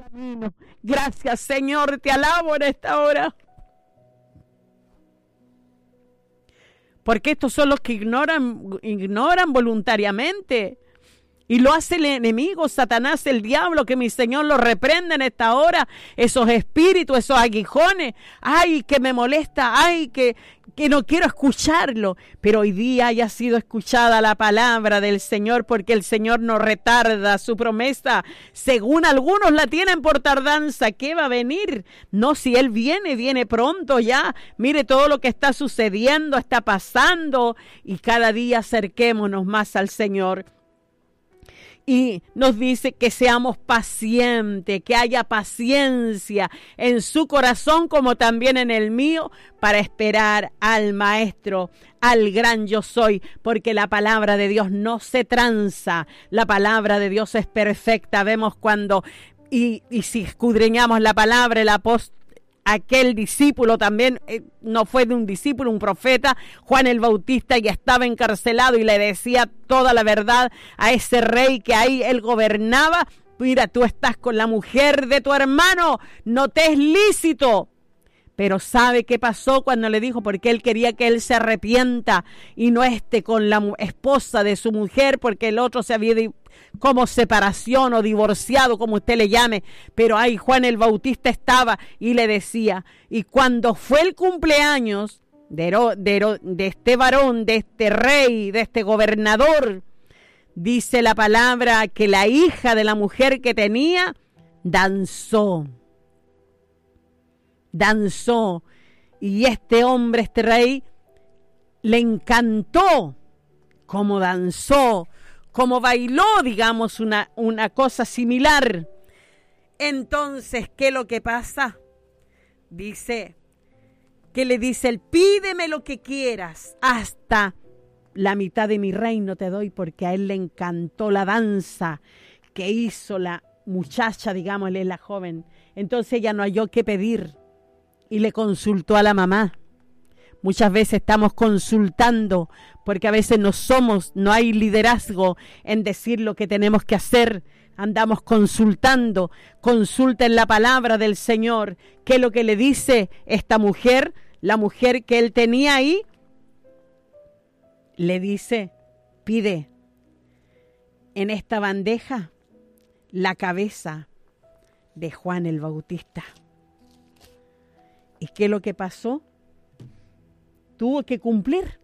camino. Gracias, Señor, te alabo en esta hora. Porque estos son los que ignoran voluntariamente. Y lo hace el enemigo, Satanás, el diablo, que mi Señor lo reprenda en esta hora. Esos espíritus, esos aguijones. Ay, que me molesta. Ay, que no quiero escucharlo. Pero hoy día haya sido escuchada la palabra del Señor, porque el Señor no retarda su promesa. Según algunos la tienen por tardanza. ¿Qué va a venir? No, si Él viene pronto ya. Mire todo lo que está sucediendo, está pasando. Y cada día acerquémonos más al Señor. Y nos dice que seamos pacientes, que haya paciencia en su corazón como también en el mío, para esperar al Maestro, al gran yo soy, porque la palabra de Dios no se tranza, la palabra de Dios es perfecta. Vemos cuando, y si escudriñamos la palabra, el apóstol, aquel discípulo también, no fue de un discípulo, un profeta, Juan el Bautista, y estaba encarcelado y le decía toda la verdad a ese rey que ahí él gobernaba. Mira, tú estás con la mujer de tu hermano, no te es lícito. Pero ¿sabe qué pasó cuando le dijo? Porque él quería que él se arrepienta y no esté con la esposa de su mujer, porque el otro se había como separación o divorciado, como usted le llame. Pero ahí Juan el Bautista estaba y le decía. Y cuando fue el cumpleaños de este varón, de este rey, de este gobernador, dice la palabra que la hija de la mujer que tenía danzó. Y este hombre, este rey, le encantó cómo danzó, cómo bailó, digamos, una cosa similar. Entonces, ¿qué es lo que pasa? Dice, que le dice él: pídeme lo que quieras, hasta la mitad de mi reino te doy, porque a él le encantó la danza que hizo la muchacha, digámosle, la joven. Entonces ella no halló qué pedir y le consultó a la mamá. Muchas veces estamos consultando porque a veces no hay liderazgo en decir lo que tenemos que hacer. Andamos consultando. Consulta en la palabra del Señor. ¿Qué es lo que le dice esta mujer? La mujer que él tenía ahí le dice: pide en esta bandeja la cabeza de Juan el Bautista. ¿Y qué es lo que pasó? Tuvo que cumplir.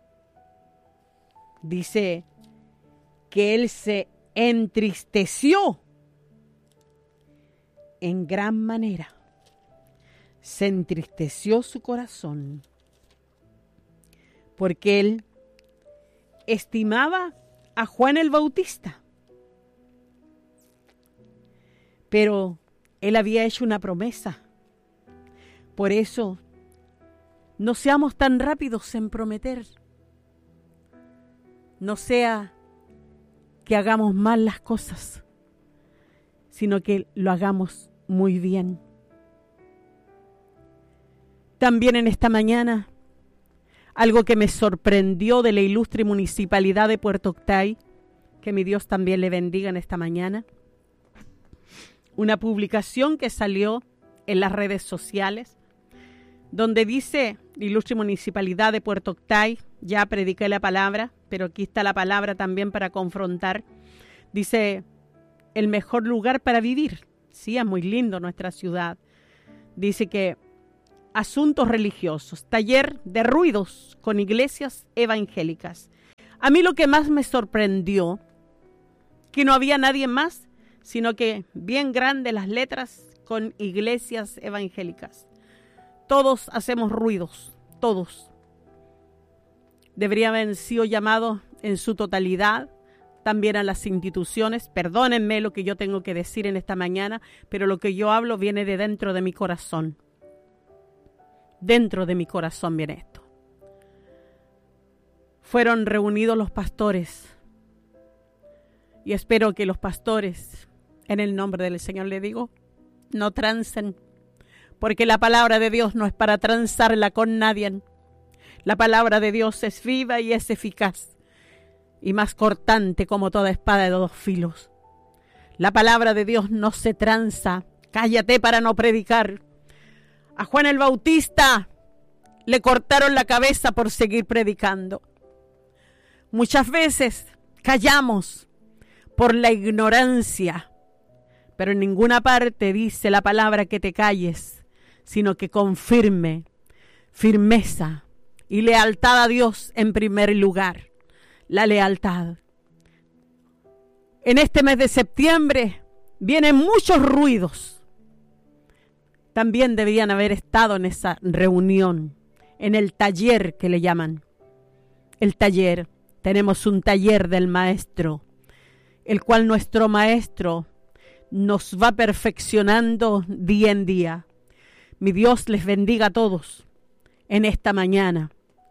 Dice que él se entristeció en gran manera. Se entristeció su corazón, porque él estimaba a Juan el Bautista. Pero él había hecho una promesa. Por eso, no seamos tan rápidos en prometer. No sea que hagamos mal las cosas, sino que lo hagamos muy bien. También en esta mañana, algo que me sorprendió de la ilustre municipalidad de Puerto Octay, que mi Dios también le bendiga en esta mañana. Una publicación que salió en las redes sociales, donde dice: ilustre municipalidad de Puerto Octay, ya prediqué la palabra, pero aquí está la palabra también para confrontar. Dice: el mejor lugar para vivir. Sí, es muy lindo nuestra ciudad. Dice que asuntos religiosos, taller de ruidos con iglesias evangélicas. A mí lo que más me sorprendió, que no había nadie más, sino que bien grandes las letras con iglesias evangélicas. Todos hacemos ruidos, todos. Debería haber sido llamado en su totalidad también a las instituciones. Perdónenme lo que yo tengo que decir en esta mañana, pero lo que yo hablo viene de dentro de mi corazón. Dentro de mi corazón viene esto. Fueron reunidos los pastores, y espero que los pastores, en el nombre del Señor le digo, no trancen, porque la palabra de Dios no es para transarla con nadie. La palabra de Dios es viva y es eficaz, y más cortante como toda espada de dos filos. La palabra de Dios no se tranza, cállate para no predicar. A Juan el Bautista le cortaron la cabeza por seguir predicando. Muchas veces callamos por la ignorancia, pero en ninguna parte dice la palabra que te calles, sino que con firmeza y lealtad a Dios en primer lugar. La lealtad. En este mes de septiembre vienen muchos ruidos. También debían haber estado en esa reunión, en el taller que le llaman. El taller. Tenemos un taller del maestro, el cual nuestro maestro nos va perfeccionando día en día. Mi Dios les bendiga a todos en esta mañana.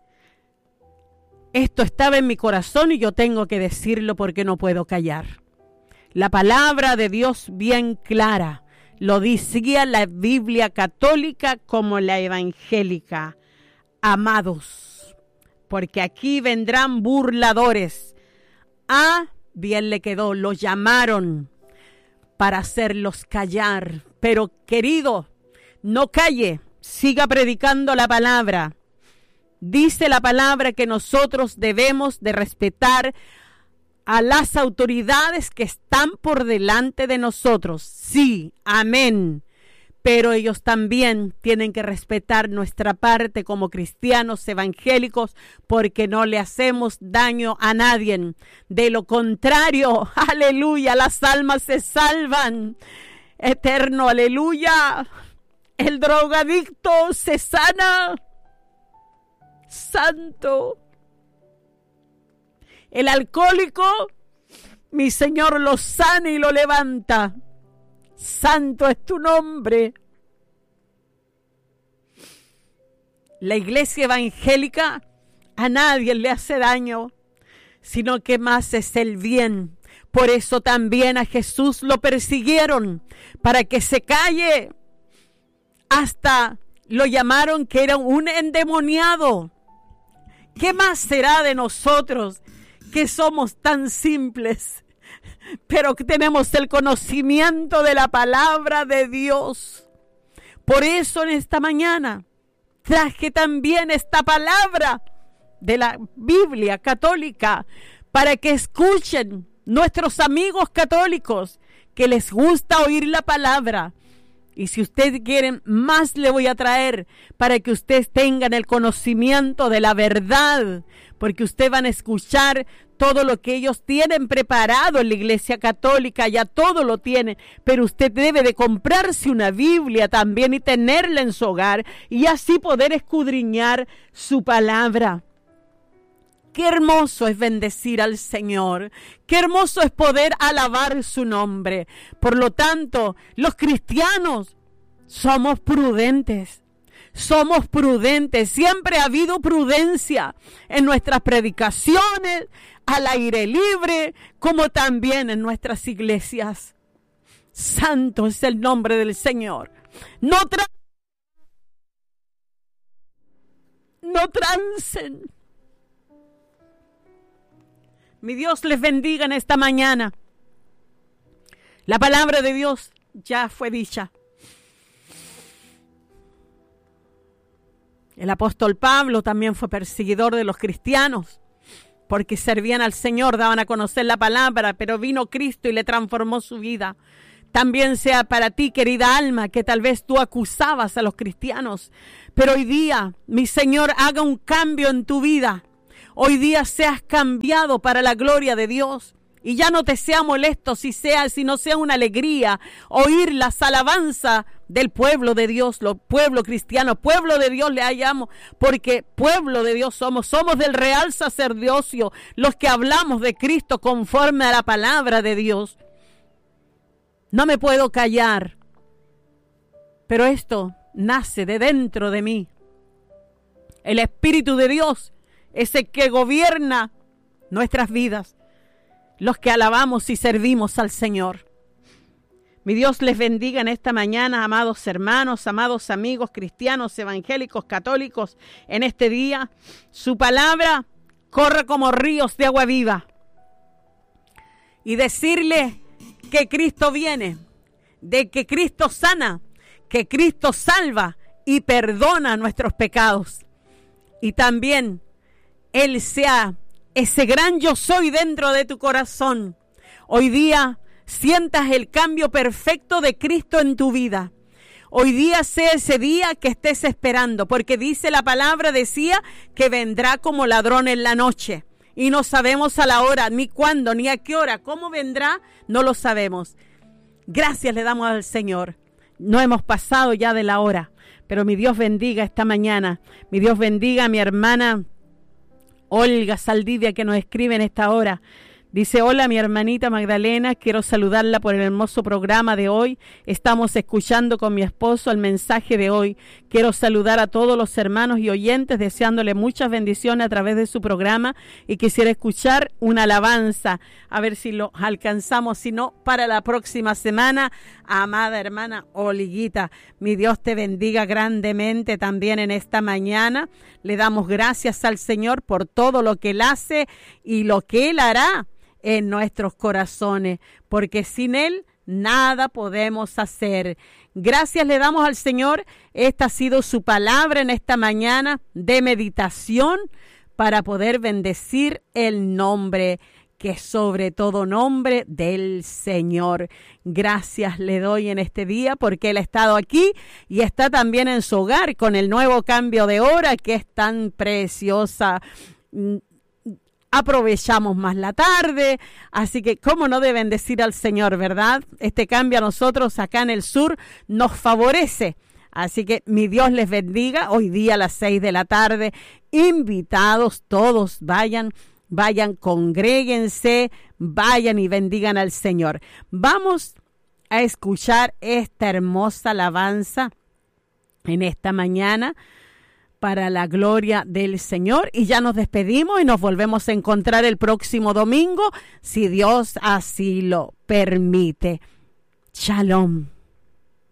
Esto estaba en mi corazón y yo tengo que decirlo porque no puedo callar. La palabra de Dios bien clara, lo decía la Biblia católica como la evangélica. Amados, porque aquí vendrán burladores. Bien le quedó, los llamaron para hacerlos callar. Pero querido, no calle, siga predicando la palabra. Dice la palabra que nosotros debemos de respetar a las autoridades que están por delante de nosotros. Sí, amén. Pero ellos también tienen que respetar nuestra parte como cristianos evangélicos, porque no le hacemos daño a nadie. De lo contrario, aleluya, las almas se salvan. Eterno, aleluya. El drogadicto se sana. Santo. El alcohólico, mi Señor lo sana y lo levanta. Santo es tu nombre. La iglesia evangélica a nadie le hace daño, sino que más es el bien. Por eso también a Jesús lo persiguieron, para que se calle. Hasta lo llamaron que era un endemoniado. ¿Qué más será de nosotros que somos tan simples, pero que tenemos el conocimiento de la palabra de Dios? Por eso en esta mañana traje también esta palabra de la Biblia católica para que escuchen nuestros amigos católicos que les gusta oír la palabra. Y si ustedes quieren, más le voy a traer para que ustedes tengan el conocimiento de la verdad, porque ustedes van a escuchar todo lo que ellos tienen preparado en la Iglesia Católica, ya todo lo tienen, pero usted debe de comprarse una Biblia también y tenerla en su hogar y así poder escudriñar su palabra. Qué hermoso es bendecir al Señor. Qué hermoso es poder alabar su nombre. Por lo tanto, los cristianos somos prudentes. Somos prudentes. Siempre ha habido prudencia en nuestras predicaciones, al aire libre, como también en nuestras iglesias. Santo es el nombre del Señor. No trancen. Mi Dios les bendiga en esta mañana. La palabra de Dios ya fue dicha. El apóstol Pablo también fue perseguidor de los cristianos, porque servían al Señor, daban a conocer la palabra, pero vino Cristo y le transformó su vida. También sea para ti, querida alma, que tal vez tú acusabas a los cristianos, pero hoy día, mi Señor, haga un cambio en tu vida. Hoy día seas cambiado para la gloria de Dios y ya no te sea molesto sino sea una alegría oír las alabanzas del pueblo de Dios, los pueblos cristianos. Pueblo de Dios le hallamos, porque pueblo de Dios somos del real sacerdocio, los que hablamos de Cristo conforme a la palabra de Dios. No me puedo callar, pero esto nace de dentro de mí. El Espíritu de Dios es el que gobierna nuestras vidas, los que alabamos y servimos al Señor. Mi Dios les bendiga en esta mañana, amados hermanos, amados amigos cristianos, evangélicos, católicos. En este día, su palabra corre como ríos de agua viva. Y decirle que Cristo viene. de que Cristo sana, que Cristo salva y perdona nuestros pecados. Y también Él sea ese gran yo soy dentro de tu corazón. Hoy día sientas el cambio perfecto de Cristo en tu vida. Hoy día sea ese día que estés esperando, porque dice la palabra, decía que vendrá como ladrón en la noche. Y no sabemos a la hora, ni cuándo, ni a qué hora, cómo vendrá, no lo sabemos. Gracias le damos al Señor. No hemos pasado ya de la hora, pero mi Dios bendiga esta mañana. Mi Dios bendiga a mi hermana Olga Saldivia, que nos escribe en esta hora. Dice: hola, mi hermanita Magdalena, quiero saludarla por el hermoso programa de hoy. Estamos escuchando con mi esposo el mensaje de hoy. Quiero saludar a todos los hermanos y oyentes, deseándole muchas bendiciones a través de su programa, y quisiera escuchar una alabanza, a ver si lo alcanzamos, si no, para la próxima semana. Amada hermana Oliguita, mi Dios te bendiga grandemente también en esta mañana. Le damos gracias al Señor por todo lo que Él hace y lo que Él hará en nuestros corazones, porque sin Él nada podemos hacer. Gracias le damos al Señor. Esta ha sido su palabra en esta mañana de meditación para poder bendecir el nombre que es sobre todo nombre del Señor. Gracias le doy en este día porque Él ha estado aquí y está también en su hogar con el nuevo cambio de hora que es tan preciosa. Aprovechamos más la tarde, así que cómo no de bendecir al Señor, ¿verdad? Este cambio a nosotros acá en el sur nos favorece, así que mi Dios les bendiga. Hoy día a las 6 de la tarde, invitados todos, vayan, congréguense, vayan y bendigan al Señor. Vamos a escuchar esta hermosa alabanza en esta mañana, para la gloria del Señor, y ya nos despedimos y nos volvemos a encontrar el próximo domingo, si Dios así lo permite. Shalom.